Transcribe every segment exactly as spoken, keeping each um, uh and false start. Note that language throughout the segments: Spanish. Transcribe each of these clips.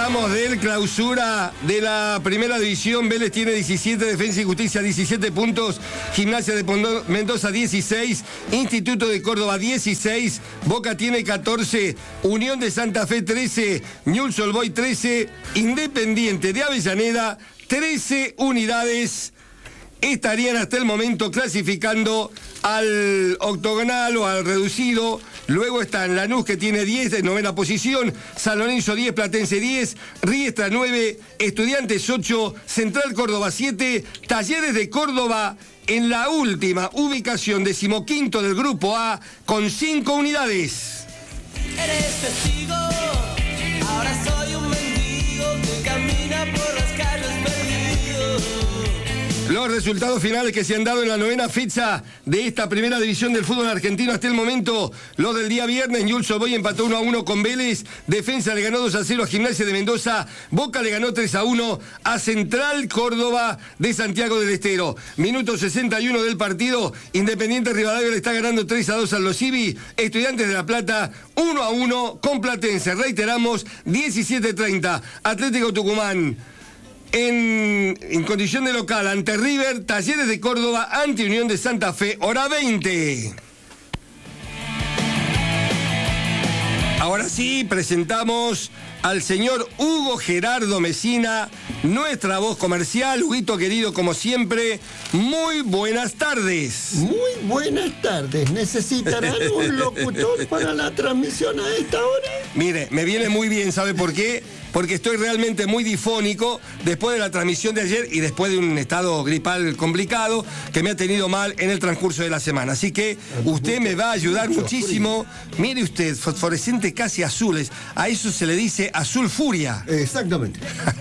Hablamos del clausura de la primera división. Vélez tiene diecisiete, Defensa y Justicia diecisiete puntos, Gimnasia de Mendoza dieciséis, Instituto de Córdoba dieciséis, Boca tiene catorce, Unión de Santa Fe trece, Newell's Old Boys trece, Independiente de Avellaneda trece unidades. Estarían hasta el momento clasificando al octogonal o al reducido. Luego están Lanús, que tiene diez en novena posición, San Lorenzo diez, Platense diez, Riestra nueve, Estudiantes ocho, Central Córdoba siete, Talleres de Córdoba en la última ubicación, decimoquinto del Grupo A, con cinco unidades. Eres testigo, ahora soy un mendigo que camina por las calles perdido. Los resultados finales que se han dado en la novena fecha de esta primera división del fútbol argentino hasta el momento. Los del día viernes: Newell's Old Boys empató uno a uno con Vélez, Defensa le ganó dos a cero a Gimnasia de Mendoza, Boca le ganó tres a uno a Central Córdoba de Santiago del Estero. Minuto sesenta y uno del partido, Independiente Rivadavia le está ganando tres a dos a los Civi, Estudiantes de La Plata uno a uno con Platense. Reiteramos, diecisiete treinta, Atlético Tucumán En, en condición de local ante River, Talleres de Córdoba ante Unión de Santa Fe, hora veinte. Ahora sí, presentamos al señor Hugo Gerardo Mesina, nuestra voz comercial. Huguito querido, como siempre, muy buenas tardes. Muy buenas tardes. ¿Necesitarán un locutor para la transmisión a esta hora? Mire, me viene muy bien, ¿sabe por qué? Porque estoy realmente muy difónico después de la transmisión de ayer y después de un estado gripal complicado que me ha tenido mal en el transcurso de la semana. Así que usted me va a ayudar muchísimo. Mire usted, fosforescentes casi azules. A eso se le dice azul furia. Exactamente.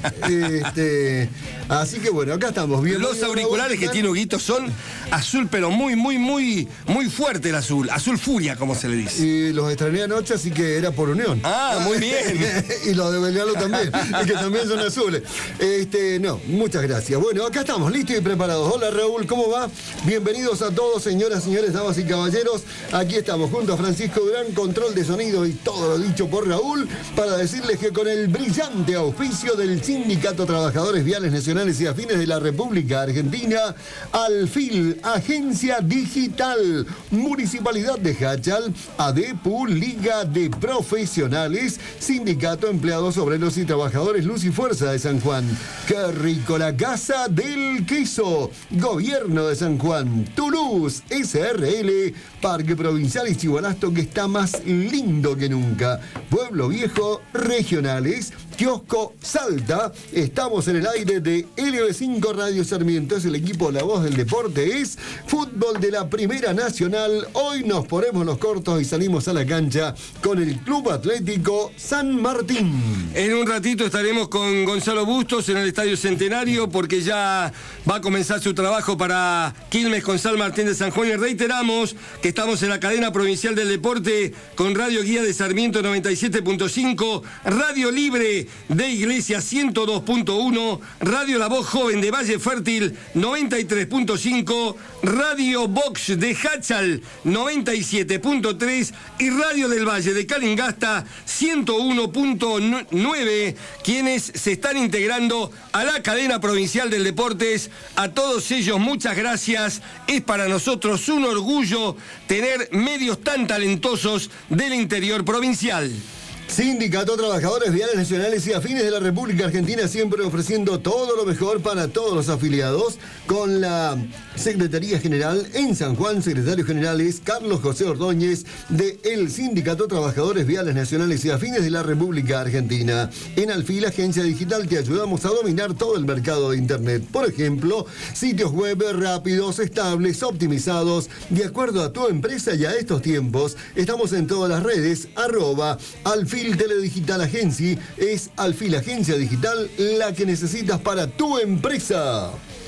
este, así que bueno, acá estamos. Bien, Los auriculares que tiene Huguito son azul, pero muy, muy, muy, muy fuerte el azul. Azul furia, como se le dice. Y los estrené anoche, así que era por unión. Ah, muy bien. Y los de Belgrano también, y que también son azules. Este, no, muchas gracias. Bueno, acá estamos, listos y preparados. Hola Raúl, ¿cómo va? Bienvenidos a todos, señoras, señores, damas y caballeros. Aquí estamos junto a Francisco Durán, control de sonido y todo lo dicho por Raúl, para decirles que con el brillante auspicio del Sindicato Trabajadores Viales Nacionales y Afines de la República Argentina, Alfil, Agencia Digital, Municipalidad de Hachal, ADEPU, Liga de Profesionales, Sindicato Empleados Obreros y Trabajadores Luz y Fuerza de San Juan, Qué rico la Casa del Queso, Gobierno de San Juan, Toulouse, S R L, Parque Provincial Ixigualasto, que está más lindo que nunca, Pueblo Viejo, Regionales, Kiosco Salta. Estamos en el aire de L B cinco Radio Sarmiento. Es el equipo La Voz del Deporte, es fútbol de la Primera Nacional. Hoy nos ponemos los cortos y salimos a la cancha con el Club Atlético San Martín. En un ratito estaremos con Gonzalo Bustos en el Estadio Centenario, porque ya va a comenzar su trabajo para Quilmes con San Martín de San Juan. Y reiteramos que estamos en la cadena provincial del deporte con Radio Guía de Sarmiento noventa y siete punto cinco, Radio Libre de Iglesia ciento dos punto uno, Radio La Voz Joven de Valle Fértil noventa y tres punto cinco, Radio Box de Hachal noventa y siete punto tres y Radio del Valle de Calingasta ciento uno punto nueve, quienes se están integrando a la cadena provincial del Deportes. A todos ellos, muchas gracias. Es para nosotros un orgullo tener medios tan talentosos del interior provincial. Sindicato Trabajadores Viales Nacionales y Afines de la República Argentina, siempre ofreciendo todo lo mejor para todos los afiliados, con la Secretaría General en San Juan. Secretario General es Carlos José Ordóñez, de el Sindicato Trabajadores Viales Nacionales y Afines de la República Argentina. En Alfil, Agencia Digital, te ayudamos a dominar todo el mercado de Internet. Por ejemplo, sitios web rápidos, estables, optimizados, de acuerdo a tu empresa y a estos tiempos. Estamos en todas las redes, arroba Alfil Teledigital Agency. Es Alfil Agencia Digital, la que necesitas para tu empresa.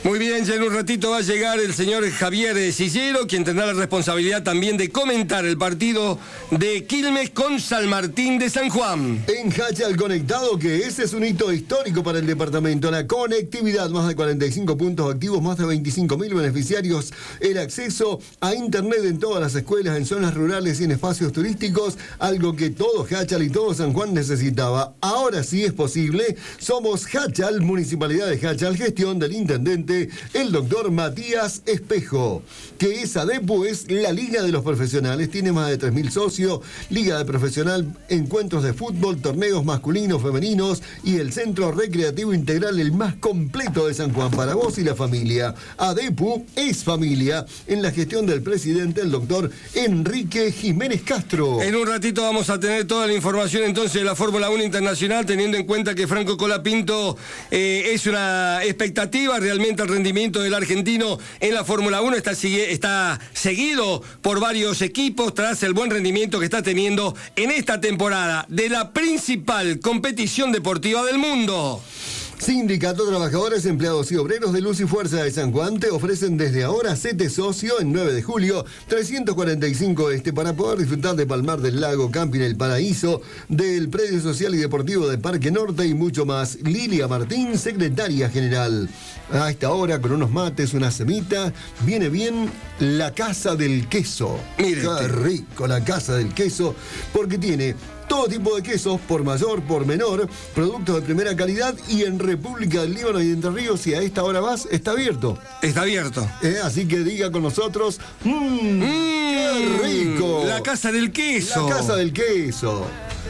Muy bien, ya en un ratito va a llegar el señor Javier Sillero, quien tendrá la responsabilidad también de comentar el partido de Quilmes con San Martín de San Juan. En Hachal Conectado, que ese es un hito histórico para el departamento. La conectividad, más de cuarenta y cinco puntos activos, más de veinticinco mil beneficiarios, el acceso a internet en todas las escuelas, en zonas rurales y en espacios turísticos, algo que todo Hachal y todo San Juan necesitaba. Ahora sí es posible. Somos Hachal, Municipalidad de Hachal, gestión del intendente el doctor Matías Espejo, que es ADEPU, es la Liga de los Profesionales, tiene más de tres mil socios, Liga de Profesional, encuentros de fútbol, torneos masculinos, femeninos y el Centro Recreativo Integral, el más completo de San Juan, para vos y la familia. ADEPU es familia, en la gestión del presidente, el doctor Enrique Jiménez Castro. En un ratito vamos a tener toda la información entonces de la Fórmula uno Internacional, teniendo en cuenta que Franco Colapinto eh, es una expectativa realmente. El rendimiento del argentino en la Fórmula uno está, está seguido por varios equipos tras el buen rendimiento que está teniendo en esta temporada de la principal competición deportiva del mundo. Sindicato Trabajadores, Empleados y Obreros de Luz y Fuerza de San Juan te ofrecen desde ahora sete socio en nueve de julio, trescientos cuarenta y cinco este, para poder disfrutar de Palmar del Lago, Camping El Paraíso, del Predio Social y Deportivo de Parque Norte y mucho más. Lilia Martín, secretaria general. A esta hora, con unos mates, una semita, viene bien la Casa del Queso. Mire Qué usted. rico la Casa del Queso, porque tiene todo tipo de quesos, por mayor, por menor, productos de primera calidad, y en República del Líbano y Entre Ríos, si a esta hora vas, está abierto. Está abierto. Eh, así que diga con nosotros, mmm, qué rico. La Casa del Queso. La Casa del Queso.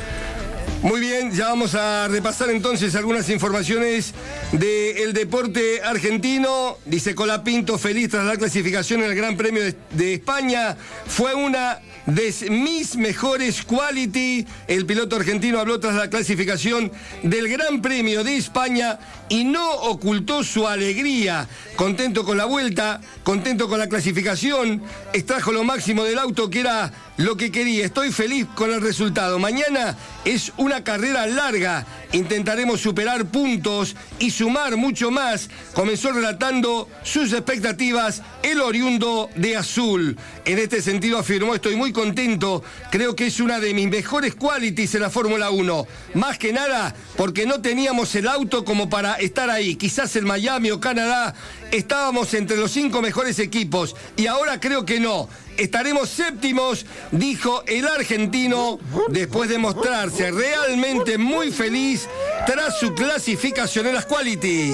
Muy bien, ya vamos a repasar entonces algunas informaciones del deporte argentino. Dice Colapinto, feliz tras la clasificación en el Gran Premio de, de España. Fue una de mis mejores quality. El piloto argentino habló tras la clasificación del Gran Premio de España y no ocultó su alegría. Contento con la vuelta, contento con la clasificación, extrajo lo máximo del auto, que era lo que quería. Estoy feliz con el resultado. Mañana es una carrera larga. Intentaremos superar puntos y sumar mucho más. Comenzó relatando sus expectativas el oriundo de Azul. En este sentido afirmó, estoy muy contento. Creo que es una de mis mejores qualities en la Fórmula uno. Más que nada porque no teníamos el auto como para estar ahí. Quizás en Miami o Canadá estábamos entre los cinco mejores equipos. Y ahora creo que no. Estaremos séptimos, dijo el argentino, después de mostrarse realmente muy feliz tras su clasificación en las quality.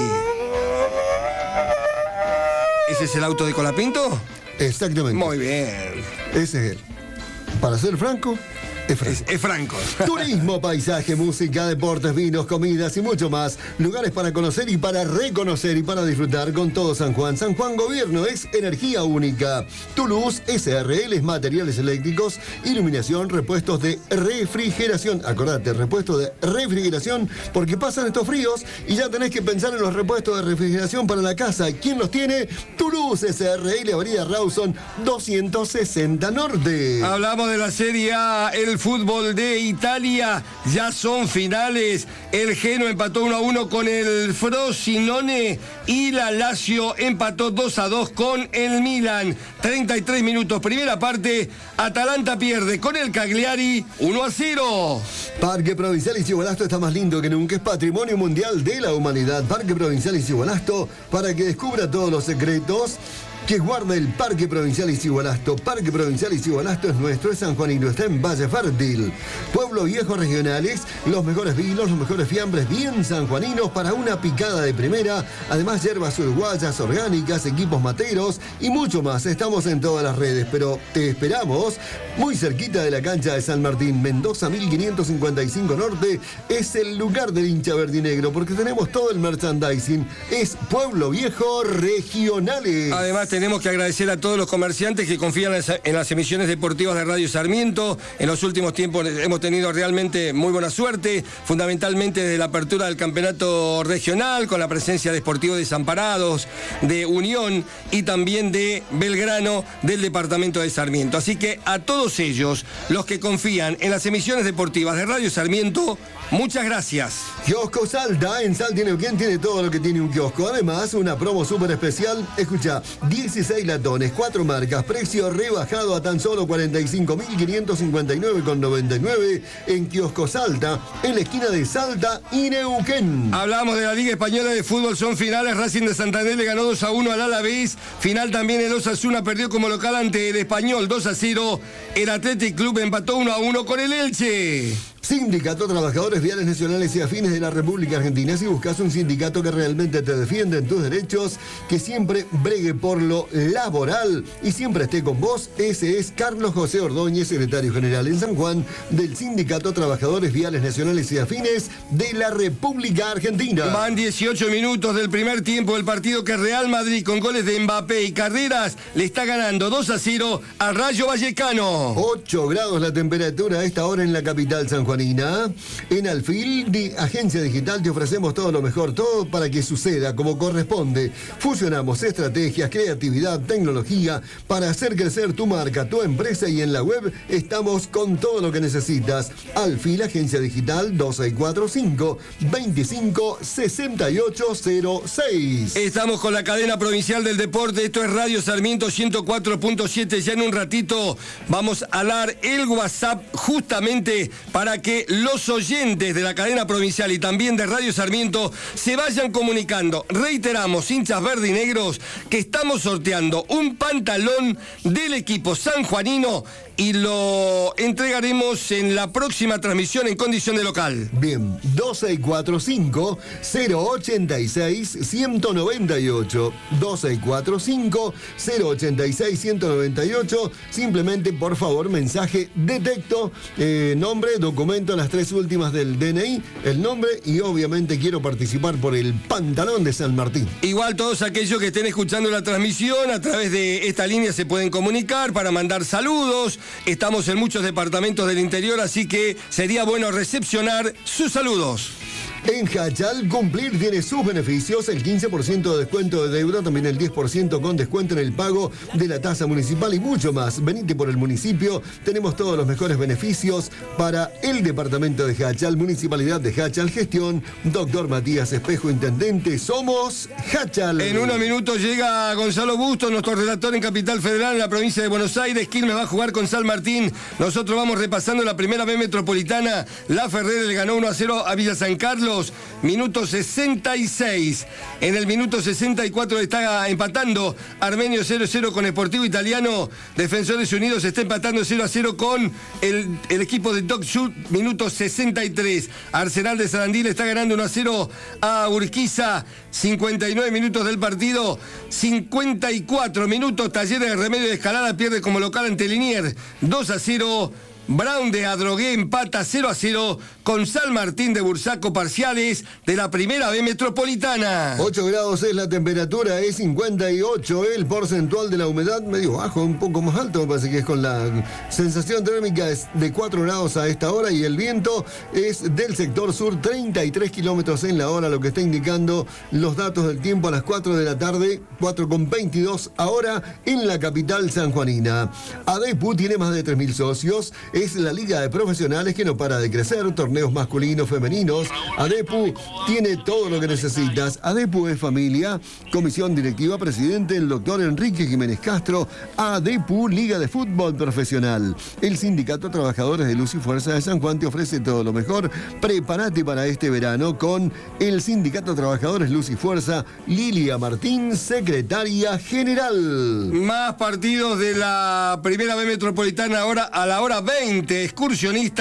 ¿Ese es el auto de Colapinto? Exactamente. Muy bien. Ese es él. Para ser franco, es franco. Es, es franco. Turismo, paisaje, música, deportes, vinos, comidas y mucho más. Lugares para conocer y para reconocer y para disfrutar con todo San Juan. San Juan Gobierno es energía única. Toulouse S R L es materiales eléctricos, iluminación, repuestos de refrigeración. Acordate, repuestos de refrigeración, porque pasan estos fríos y ya tenés que pensar en los repuestos de refrigeración para la casa. ¿Quién los tiene? Toulouse S R L, Avenida Rawson doscientos sesenta Norte. Hablamos de la Serie A, el fútbol de Italia, ya son finales. El Genoa empató uno a uno con el Frosinone y la Lazio empató dos a dos con el Milan. treinta y tres minutos, primera parte, Atalanta pierde con el Cagliari uno a cero. Parque Provincial Isigüelasto está más lindo que nunca, es patrimonio mundial de la humanidad. Parque Provincial Isigüelasto, para que descubra todos los secretos que guarda el Parque Provincial Isigüelasto. Parque Provincial Isigüelasto es nuestro, es sanjuanino, está en Valle Fértil. Pueblo Viejo Regionales, los mejores vinos, los mejores fiambres bien sanjuaninos para una picada de primera. Además, hierbas uruguayas, orgánicas, equipos materos y mucho más. Estamos en todas las redes, pero te esperamos muy cerquita de la cancha de San Martín. Mendoza mil quinientos cincuenta y cinco Norte es el lugar del hincha verdinegro, porque tenemos todo el merchandising. Es Pueblo Viejo Regionales. Además, tenemos que agradecer a todos los comerciantes que confían en las emisiones deportivas de Radio Sarmiento. En los últimos tiempos hemos tenido realmente muy buena suerte, fundamentalmente desde la apertura del campeonato regional, con la presencia de Sportivo Desamparados, de Unión y también de Belgrano del departamento de Sarmiento. Así que a todos ellos, los que confían en las emisiones deportivas de Radio Sarmiento, muchas gracias. Kiosco Salta, en Salta tiene quien tiene todo lo que tiene un kiosco. Además, una promo súper especial. Escucha, dieciséis latones, cuatro marcas, precio rebajado a tan solo cuarenta y cinco mil quinientos cincuenta y nueve con noventa y nueve en Kiosco Salta, en la esquina de Salta y Neuquén. Hablamos de la Liga Española de Fútbol, son finales. Racing de Santander le ganó dos a uno al Alavés. Final también el Osasuna perdió como local ante el Español dos a cero. El Athletic Club empató uno a uno con el Elche. Sindicato Trabajadores Viales Nacionales y Afines de la República Argentina. Si buscas un sindicato que realmente te defienda en tus derechos, que siempre bregue por lo laboral y siempre esté con vos, ese es Carlos José Ordóñez, secretario general en San Juan del Sindicato Trabajadores Viales Nacionales y Afines de la República Argentina. Van dieciocho minutos del primer tiempo del partido que Real Madrid, con goles de Mbappé y Carreras, le está ganando dos a cero al Rayo Vallecano. ocho grados la temperatura a esta hora en la capital sanjuanina. En Alfil, de Agencia Digital, te ofrecemos todo lo mejor, todo para que suceda como corresponde. Fusionamos estrategias, creatividad, tecnología para hacer crecer tu marca, tu empresa, y en la web estamos con todo lo que necesitas. Alfil, Agencia Digital, dos seis cuatro cinco, veinticinco sesenta y ocho cero seis. Estamos con la cadena provincial del deporte. Esto es Radio Sarmiento ciento cuatro punto siete. Ya en un ratito vamos a dar el WhatsApp justamente para que los oyentes de la cadena provincial y también de Radio Sarmiento se vayan comunicando. Reiteramos, hinchas verde y negros, que estamos sorteando un pantalón del equipo sanjuanino y lo entregaremos en la próxima transmisión en condición de local. Bien, dos seis cuatro cinco, cero ocho seis, uno nueve ocho. dos seis cuatro cinco, cero ocho seis, uno nueve ocho. Simplemente, por favor, mensaje de texto, eh, nombre, documento, las tres últimas del D N I, el nombre, y obviamente quiero participar por el pantalón de San Martín. Igual todos aquellos que estén escuchando la transmisión a través de esta línea se pueden comunicar para mandar saludos. Estamos en muchos departamentos del interior, así que sería bueno recepcionar sus saludos. En Hachal, Cumplir tiene sus beneficios, el quince por ciento de descuento de deuda, también el diez por ciento con descuento en el pago de la tasa municipal y mucho más. Venite por el municipio, tenemos todos los mejores beneficios para el departamento de Hachal, Municipalidad de Hachal, gestión doctor Matías Espejo, intendente. Somos Hachal. En unos minutos llega Gonzalo Bustos, nuestro relator en Capital Federal, en la provincia de Buenos Aires. Quilmes va a jugar con San Martín. Nosotros vamos repasando la primera B metropolitana. La Ferrer le ganó uno a cero a Villa San Carlos. Minuto sesenta y seis. En el minuto sesenta y cuatro está empatando Armenio cero a cero con Sportivo Italiano. Defensores Unidos está empatando cero a cero con el, el equipo de Doc Sud. Minuto sesenta y tres. Arsenal de Sarandí le está ganando uno a cero a Urquiza. cincuenta y nueve minutos del partido. cincuenta y cuatro minutos. Talleres de Remedio de Escalada pierde como local ante Liniers. dos a cero. Brown de Adrogué empata cero a cero con San Martín de Bursaco, parciales de la primera B metropolitana. ocho grados es la temperatura, es cincuenta y ocho el porcentual de la humedad, medio bajo, un poco más alto, me parece que es con la sensación térmica es de cuatro grados a esta hora, y el viento es del sector sur, treinta y tres kilómetros en la hora, lo que está indicando los datos del tiempo a las cuatro de la tarde, cuatro con veintidós ahora en la capital sanjuanina. ADEPU tiene más de tres mil socios, es la liga de profesionales que no para de crecer, torneos masculinos, femeninos. ADEPU tiene todo lo que necesitas. ADEPU es familia, comisión directiva, presidente el doctor Enrique Jiménez Castro. ADEPU, Liga de Fútbol Profesional. El Sindicato Trabajadores de Luz y Fuerza de San Juan te ofrece todo lo mejor. Prepárate para este verano con el Sindicato Trabajadores Luz y Fuerza. Lilia Martín, secretaria general. Más partidos de la primera B metropolitana ahora a la hora veinte. Excursionistas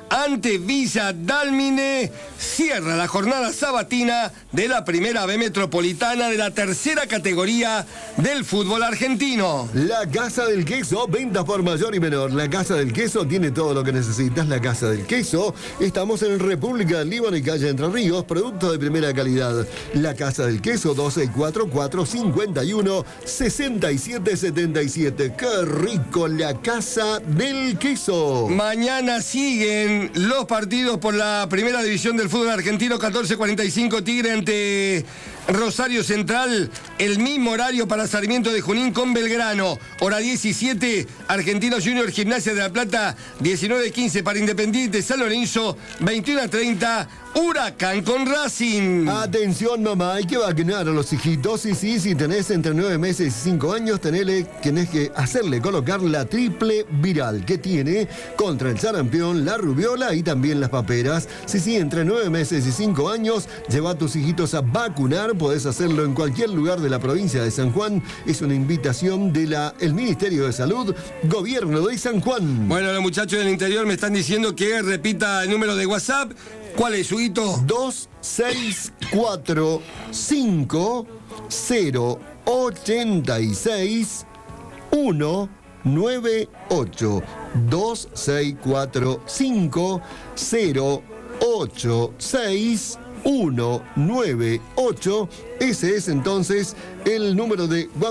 ante Villa Dálmine. Cierra la jornada sabatina de la Primera B Metropolitana de la tercera categoría del fútbol argentino. La Casa del Queso, venta por mayor y menor. La Casa del Queso tiene todo lo que necesitas. La Casa del Queso. Estamos en República del Líbano y calle Entre Ríos, producto de primera calidad. La Casa del Queso, doce cuarenta y cuatro cincuenta y uno sesenta y siete setenta y siete. ¡Qué rico! La Casa del Queso. Mañana siguen los partidos por la primera división del fútbol argentino. catorce cuarenta y cinco Tigre ante Rosario Central. El mismo horario para Sarmiento de Junín con Belgrano. Hora diecisiete, Argentinos Junior Gimnasia de la Plata. diecinueve quince para Independiente San Lorenzo. veintiuno treinta Huracán con Racing. Atención, mamá, hay que vacunar a los hijitos. Y sí, si tenés entre nueve meses y cinco años, tenele, tenés que hacerle colocar la triple viral que tiene contra el sarampión, la rubiola y también las paperas. Sí, sí, entre nueve meses y cinco años, lleva a tus hijitos a vacunar. Podés hacerlo en cualquier lugar de la provincia de San Juan. Es una invitación del Ministerio de Salud, Gobierno de San Juan. Bueno, los muchachos del interior me están diciendo que repita el número de WhatsApp. ¿Cuál es su hito? dos seis cuatro cinco cero ocho seis uno nueve ocho. dos seis cuatro cinco cero ocho seis uno nueve ocho. Ese es entonces el número de